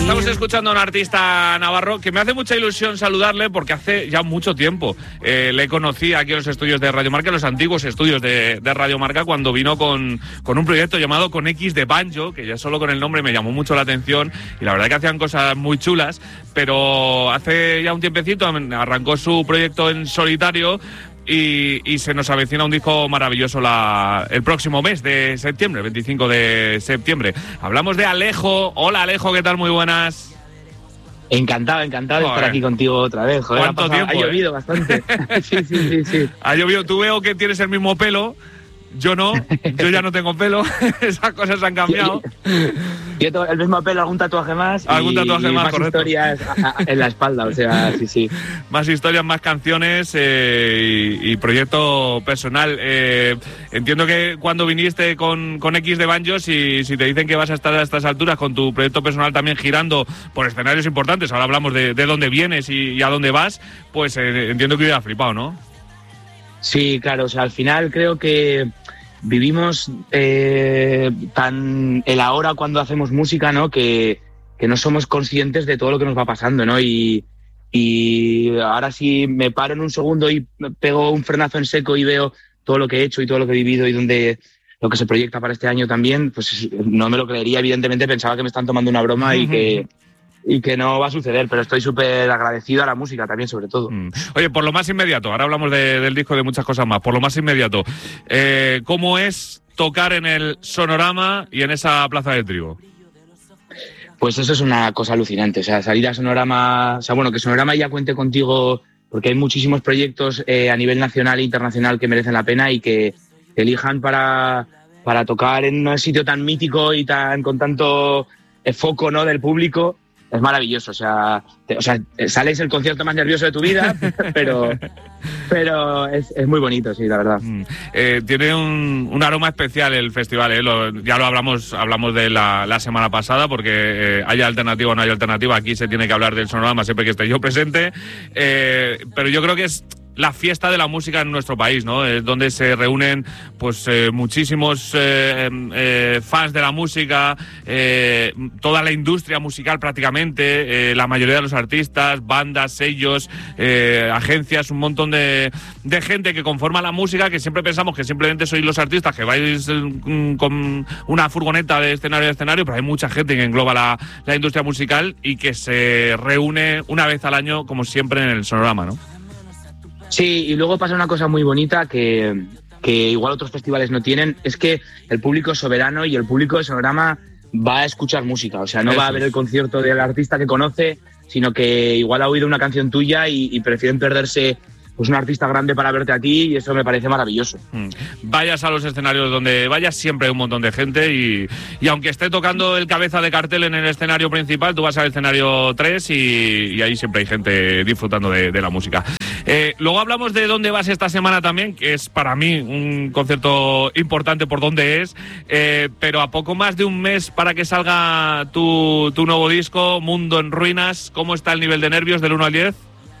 Estamos escuchando a un artista navarro que me hace mucha ilusión saludarle porque hace ya mucho tiempo le conocí aquí en los estudios de Radio Marca, en los antiguos estudios de Radio Marca, cuando vino con un proyecto llamado Con X de Banjo, que ya solo con el nombre me llamó mucho la atención y la verdad que hacían cosas muy chulas, pero hace ya un tiempecito arrancó su proyecto en solitario. Y se nos avecina un disco maravilloso el próximo mes de septiembre, 25 de septiembre. Hablamos de Alejo. Hola Alejo, ¿qué tal? Muy buenas. Encantado de estar aquí contigo otra vez. Joder, ¿cuánto tiempo? Ha llovido bastante. Sí. Ha llovido. Tú veo que tienes el mismo pelo. Yo no, yo ya no tengo pelo. Esas cosas han cambiado. Yo tengo el mismo pelo, algún tatuaje más. Algún tatuaje más, correcto. Historias en la espalda, o sea, sí. Más historias, más canciones y proyecto personal. Entiendo que cuando viniste con X de Banjo, si te dicen que vas a estar a estas alturas con tu proyecto personal también girando por escenarios importantes, ahora hablamos de dónde vienes y a dónde vas, pues entiendo que hubiera flipado, ¿no? Sí, claro, o sea, al final creo que vivimos tan el ahora cuando hacemos música, ¿no? Que no somos conscientes de todo lo que nos va pasando, ¿no? Y ahora sí me paro en un segundo y pego un frenazo en seco y veo todo lo que he hecho y todo lo que he vivido y lo que se proyecta para este año también, pues no me lo creería, evidentemente pensaba que me están tomando una broma y que no va a suceder, pero estoy súper agradecido a la música también, sobre todo. Oye, por lo más inmediato, ahora hablamos del disco, de muchas cosas más, por lo más inmediato, ¿cómo es tocar en el Sonorama y en esa Plaza del Trigo? Pues eso es una cosa alucinante, o sea, salir a Sonorama, o sea, bueno, que Sonorama ya cuente contigo, porque hay muchísimos proyectos a nivel nacional e internacional que merecen la pena y que elijan para tocar en un sitio tan mítico y con tanto foco, ¿no?, del público. Es maravilloso, o sea, sales el concierto más nervioso de tu vida, pero es muy bonito, sí, la verdad. Tiene un aroma especial el festival, ya lo hablamos de la semana pasada, porque haya alternativa o no haya alternativa, aquí se tiene que hablar del Sonorama siempre que esté yo presente, pero yo creo que es la fiesta de la música en nuestro país, ¿no? Es donde se reúnen pues muchísimos fans de la música, toda la industria musical prácticamente, la mayoría de los artistas, bandas, sellos, agencias, un montón de gente que conforma la música, que siempre pensamos que simplemente sois los artistas que vais con una furgoneta de escenario a escenario, pero hay mucha gente que engloba la industria musical y que se reúne una vez al año, como siempre, en el Sonorama, ¿no? Sí, y luego pasa una cosa muy bonita que igual otros festivales no tienen, es que el público es soberano y el público de Sonorama va a escuchar música, o sea, no va a ver el concierto del artista que conoce, sino que igual ha oído una canción tuya y prefieren perderse pues un artista grande para verte a ti, y eso me parece maravilloso. Vayas a los escenarios donde vayas, siempre hay un montón de gente y aunque esté tocando el cabeza de cartel en el escenario principal, tú vas al escenario 3 y ahí siempre hay gente disfrutando de la música. Luego hablamos de dónde vas esta semana también, que es para mí un concierto importante por dónde es, pero a poco más de un mes para que salga tu nuevo disco, Mundo en Ruinas. ¿Cómo está el nivel de nervios del 1 al 10?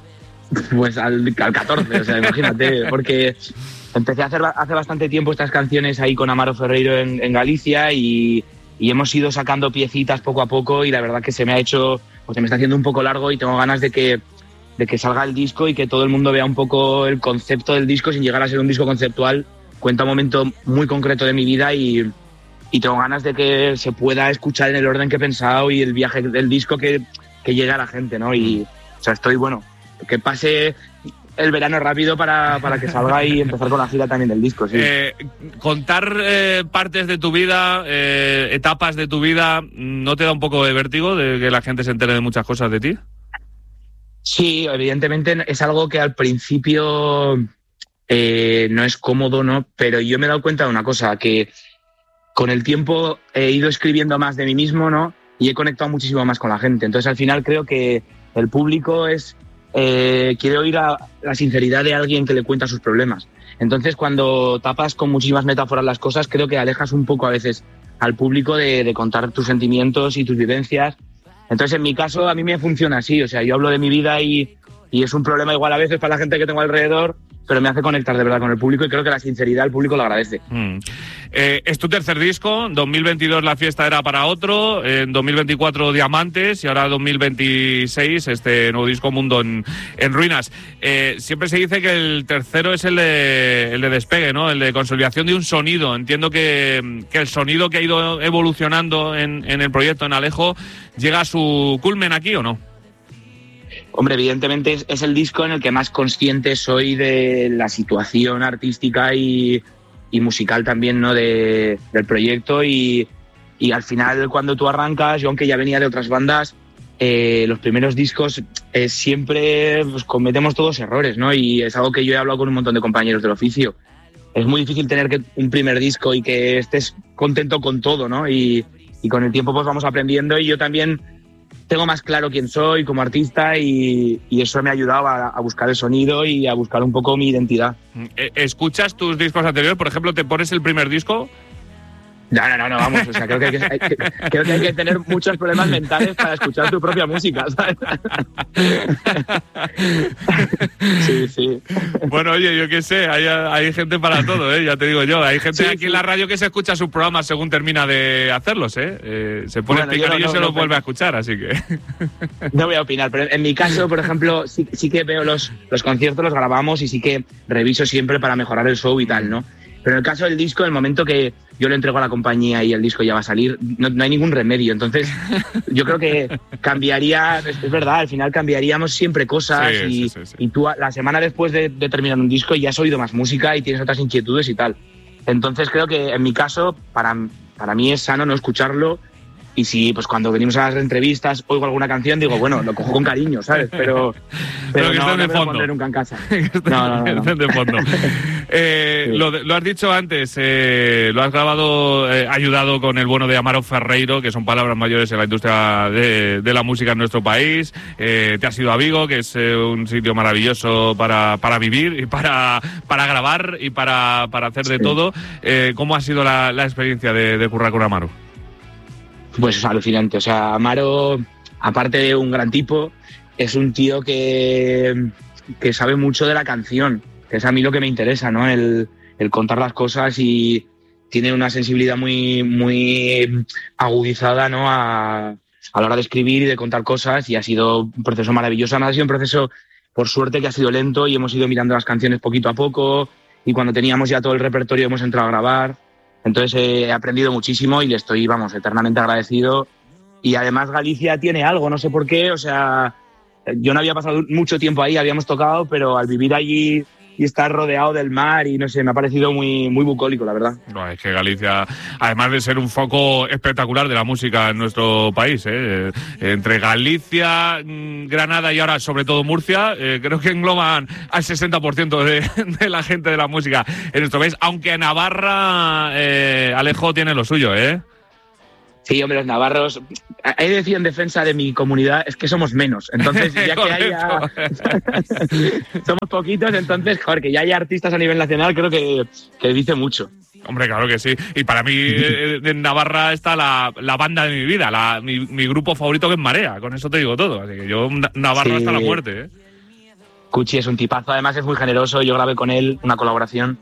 Pues al 14, o sea, imagínate, porque empecé a hacer hace bastante tiempo estas canciones ahí con Amaro Ferreiro en Galicia y hemos ido sacando piecitas poco a poco y la verdad que se me está haciendo un poco largo y tengo ganas de que salga el disco y que todo el mundo vea un poco el concepto del disco sin llegar a ser un disco conceptual. Cuenta un momento muy concreto de mi vida y tengo ganas de que se pueda escuchar en el orden que he pensado y el viaje del disco que llegue a la gente, ¿no? Y, o sea, que pase el verano rápido para que salga y empezar con la gira también del disco, sí. Contar partes de tu vida, etapas de tu vida, ¿no te da un poco de vértigo de que la gente se entere de muchas cosas de ti? Sí, evidentemente es algo que al principio no es cómodo, ¿no? Pero yo me he dado cuenta de una cosa, que con el tiempo he ido escribiendo más de mí mismo, ¿no? Y he conectado muchísimo más con la gente. Entonces al final creo que el público quiere oír la sinceridad de alguien que le cuenta sus problemas. Entonces, cuando tapas con muchísimas metáforas las cosas, creo que alejas un poco a veces al público de contar tus sentimientos y tus vivencias. Entonces, en mi caso, a mí me funciona así. O sea, yo hablo de mi vida y es un problema igual a veces para la gente que tengo alrededor, me hace conectar de verdad con el público y creo que la sinceridad el público lo agradece. Es tu tercer disco, 2022 La fiesta era para otro, en 2024 Diamantes y ahora 2026 este nuevo disco Mundo en ruinas. Siempre se dice que el tercero es el de despegue, ¿no? El de consolidación de un sonido. Entiendo que el sonido que ha ido evolucionando en el proyecto, en Alejo, llega a su culmen aquí, ¿o no? Hombre, evidentemente es el disco en el que más consciente soy de la situación artística y musical también, ¿no? del proyecto y al final cuando tú arrancas, yo aunque ya venía de otras bandas, los primeros discos siempre pues, cometemos todos errores, ¿no? Y es algo que yo he hablado con un montón de compañeros del oficio. Es muy difícil tener un primer disco y que estés contento con todo, ¿no? Y con el tiempo pues vamos aprendiendo y yo también tengo más claro quién soy como artista y eso me ha ayudado a buscar el sonido y a buscar un poco mi identidad. ¿Escuchas tus discos anteriores? Por ejemplo, ¿te pones el primer disco? No, vamos, o sea, creo que hay que tener muchos problemas mentales para escuchar tu propia música, ¿sabes? Sí. Bueno, oye, yo qué sé, hay gente para todo, ¿eh? Ya te digo yo, hay gente aquí en la radio que se escucha sus programas según termina de hacerlos, ¿eh? Se pone el picarillo y se los vuelve a escuchar, así que... No voy a opinar, pero en mi caso, por ejemplo, sí que veo los conciertos, los grabamos y sí que reviso siempre para mejorar el show y tal, ¿no? Pero en el caso del disco, en el momento que yo lo entrego a la compañía y el disco ya va a salir, no hay ningún remedio. Entonces, yo creo que cambiaría, es verdad, al final cambiaríamos siempre cosas sí. Y tú la semana después de terminar un disco ya has oído más música y tienes otras inquietudes y tal. Entonces, creo que en mi caso, para mí es sano no escucharlo. Y si, pues cuando venimos a las entrevistas, oigo alguna canción, digo, bueno, lo cojo con cariño, ¿sabes? Pero que no de me fondo. lo pondré nunca en casa. No. De fondo. Sí. Lo has dicho antes, lo has grabado, ayudado con el bueno de Amaro Ferreiro, que son palabras mayores en la industria de la música en nuestro país. Te has ido a Vigo, que es un sitio maravilloso para vivir y para grabar y para hacer de todo. ¿Cómo ha sido la experiencia de currar con Amaro? Pues es alucinante, o sea, Amaro, aparte de un gran tipo, es un tío que sabe mucho de la canción, que es a mí lo que me interesa, ¿no? El contar las cosas y tiene una sensibilidad muy agudizada, ¿no? A la hora de escribir y de contar cosas y ha sido un proceso maravilloso. Además ha sido un proceso, por suerte, que ha sido lento y hemos ido mirando las canciones poquito a poco y cuando teníamos ya todo el repertorio hemos entrado a grabar. Entonces he aprendido muchísimo y le estoy, eternamente agradecido. Y además Galicia tiene algo, no sé por qué, o sea, yo no había pasado mucho tiempo ahí, habíamos tocado, pero al vivir allí y estar rodeado del mar y no sé, me ha parecido muy bucólico, la verdad. No, es que Galicia, además de ser un foco espectacular de la música en nuestro país, entre Galicia, Granada y ahora sobre todo Murcia, creo que engloban al 60% de la gente de la música en nuestro país, aunque Navarra, Alejo, tiene lo suyo, ¿eh? Sí, hombre, los navarros, he de decir en defensa de mi comunidad, es que somos menos. Entonces, ya que haya... somos poquitos, entonces, joder, que ya haya artistas a nivel nacional, creo que dice mucho. Hombre, claro que sí. Y para mí, en Navarra está la banda de mi vida, mi grupo favorito, que es Marea. Con eso te digo todo. Así que yo, Navarra sí. Hasta la muerte, ¿eh? Cuchi es un tipazo, además es muy generoso. Yo grabé con él una colaboración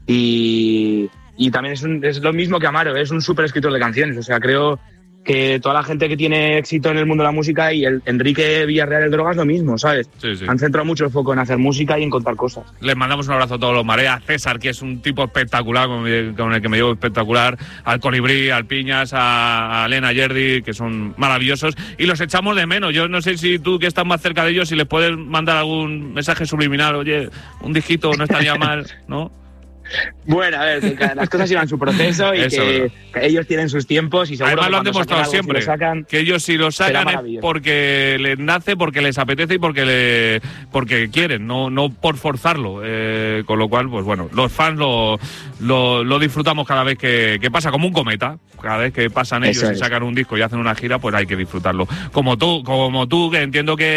y también es lo mismo que Amaro, es un súper escritor de canciones. O sea, creo que toda la gente que tiene éxito en el mundo de la música y el Enrique Villarreal el Drogas lo mismo, ¿sabes? Sí. Han centrado mucho el foco en hacer música y en contar cosas. Les mandamos un abrazo a todos los Marea, César, que es un tipo espectacular, con el que me llevo espectacular, al Colibrí, al Piñas, a Elena Yerdi, que son maravillosos, y los echamos de menos. Yo no sé si tú, que estás más cerca de ellos, si les puedes mandar algún mensaje subliminal, oye, un disquito no estaría mal, ¿no? Bueno, a ver, que las cosas llevan su proceso y que ellos tienen sus tiempos y seguro además lo han demostrado siempre, que ellos si lo sacan es porque les nace, porque les apetece y porque quieren, no por forzarlo, con lo cual, pues bueno, los fans lo disfrutamos cada vez que pasa, como un cometa. Cada vez que pasan ellos y sacan un disco y hacen una gira, pues hay que disfrutarlo. Como tú, que entiendo que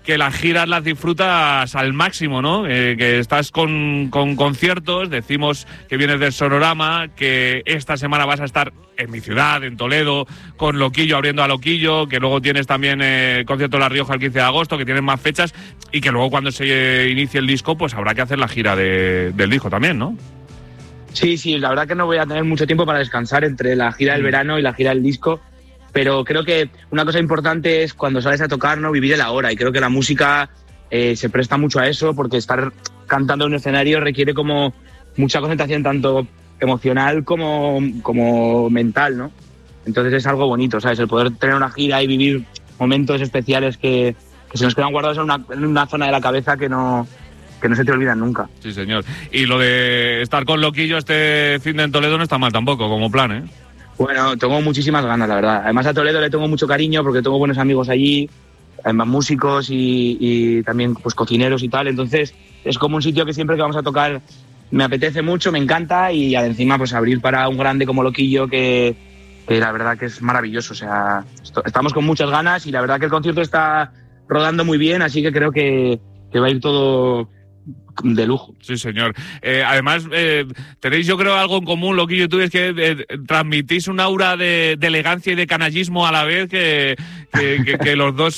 que las giras las disfrutas al máximo, ¿no? Que estás con conciertos, decimos que vienes del Sonorama, que esta semana vas a estar en mi ciudad, en Toledo, con Loquillo abriendo a Loquillo, que luego tienes también concierto en La Rioja el 15 de agosto, que tienes más fechas, y que luego cuando se inicie el disco, pues habrá que hacer la gira del disco también, ¿no? Sí, la verdad que no voy a tener mucho tiempo para descansar entre la gira del verano y la gira del disco, pero creo que una cosa importante es cuando sales a tocar, ¿no? Vivir el ahora, y creo que la música se presta mucho a eso, porque estar cantando en un escenario requiere como mucha concentración, tanto emocional como mental, ¿no? Entonces es algo bonito, ¿sabes? El poder tener una gira y vivir momentos especiales que se nos quedan guardados en una zona de la cabeza que no se te olvidan nunca. Sí, señor. Y lo de estar con Loquillo este fin de en Toledo no está mal tampoco, como plan, ¿eh? Bueno, tengo muchísimas ganas, la verdad. Además a Toledo le tengo mucho cariño porque tengo buenos amigos allí, además músicos y también pues cocineros y tal. Entonces es como un sitio que siempre que vamos a tocar me apetece mucho, me encanta, y encima pues abrir para un grande como Loquillo que la verdad que es maravilloso. O sea, estamos con muchas ganas y la verdad que el concierto está rodando muy bien, así que creo que va a ir todo de lujo. Sí, señor. Además, tenéis yo creo algo en común, Loquillo y tú, es que transmitís un aura de elegancia y de canallismo a la vez que los dos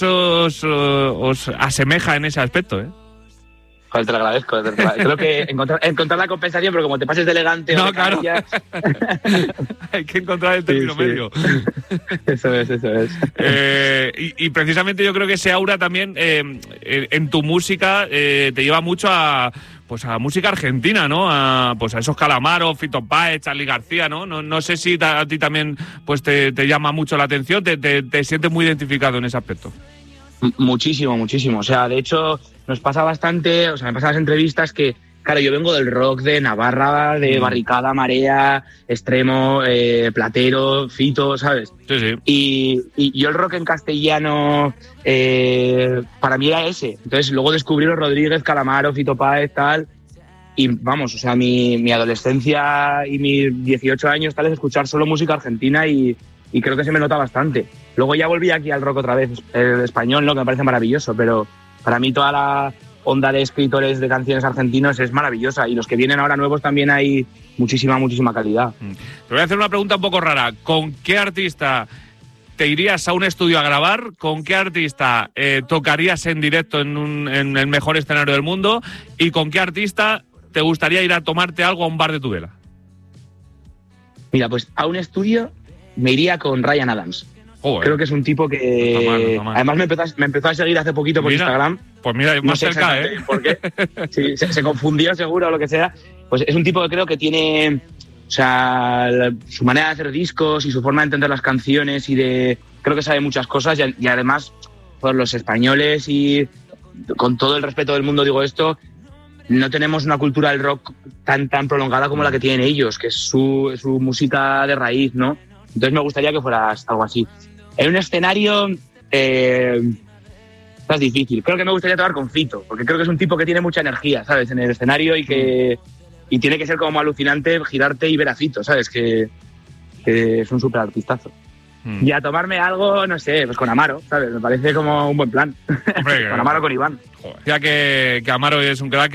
os asemeja en ese aspecto, ¿eh? Joder, te lo agradezco. Creo que encontrar la compensación, pero como te pases de elegante... No, claro. Hay que encontrar el término medio. Eso es. Y precisamente yo creo que ese aura también en tu música te lleva mucho a música argentina, ¿no? A esos Calamaro, Fito Páez, Charly García, ¿no? No sé si a ti también pues te llama mucho la atención, te sientes muy identificado en ese aspecto. Muchísimo. O sea, de hecho, nos pasa bastante, o sea, me pasan las entrevistas que, claro, yo vengo del rock de Navarra, de Barricada, Marea, Extremo, Platero, Fito, ¿sabes? Sí. Y yo el rock en castellano, para mí era ese. Entonces, luego descubrí los Rodríguez, Calamaro, Fito Páez, tal. Y vamos, o sea, mi adolescencia y mis 18 años, tal, es escuchar solo música argentina y creo que se me nota bastante. Luego ya volví aquí al rock otra vez, el español, ¿no? Que me parece maravilloso, pero para mí toda la onda de escritores de canciones argentinos es maravillosa, y los que vienen ahora nuevos también hay muchísima calidad. Te voy a hacer una pregunta un poco rara. ¿Con qué artista te irías a un estudio a grabar? ¿Con qué artista tocarías en directo en el mejor escenario del mundo? ¿Y con qué artista te gustaría ir a tomarte algo a un bar de Tudela? Mira, pues a un estudio me iría con Ryan Adams. Joder. Creo que es un tipo que... No está mal. Además me empezó a seguir hace poquito por Instagram. Pues mira, más cerca, ¿eh? ¿Por qué? Sí, se confundió seguro o lo que sea. Pues es un tipo que creo que tiene... O sea, su manera de hacer discos y su forma de entender las canciones creo que sabe muchas cosas y además, por los españoles, y con todo el respeto del mundo digo esto, no tenemos una cultura del rock tan prolongada como la que tienen ellos, que es su música de raíz, ¿no? Entonces me gustaría que fueras algo así. En un escenario es difícil. Creo que me gustaría tocar con Fito, porque creo que es un tipo que tiene mucha energía, ¿sabes? En el escenario y tiene que ser como alucinante girarte y ver a Fito, ¿sabes? Que es un súper artistazo. Y a tomarme algo, no sé, pues con Amaro, ¿sabes? Me parece como un buen plan. Hombre, con Amaro, con Iván. Joder. Ya que Amaro es un crack.